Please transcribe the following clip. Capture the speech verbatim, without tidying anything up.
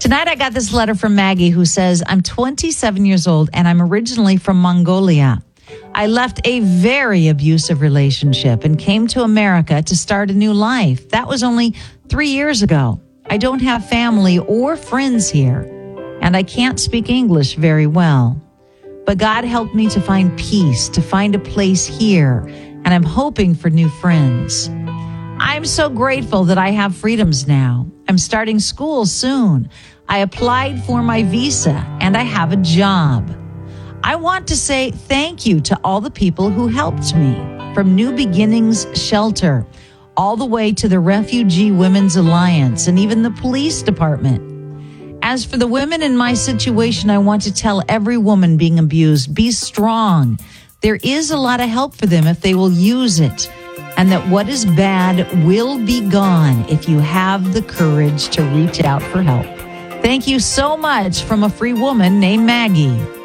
Tonight I got this letter from Maggie who says, I'm twenty-seven years old and I'm originally from Mongolia. I left a very abusive relationship and came to America to start a new life. That was only three years ago. I don't have family or friends here, and I can't speak English very well. But God helped me to find peace, to find a place here, and I'm hoping for new friends. I'm so grateful that I have freedoms now. I'm starting school soon. I applied for my visa, and I have a job. I want to say thank you to all the people who helped me, from New Beginnings Shelter, all the way to the Refugee Women's Alliance, and even the police department. As for the women in my situation, I want to tell every woman being abused, be strong. There is a lot of help for them if they will use it, and that what is bad will be gone if you have the courage to reach out for help. Thank you so much from a free woman named Maggie.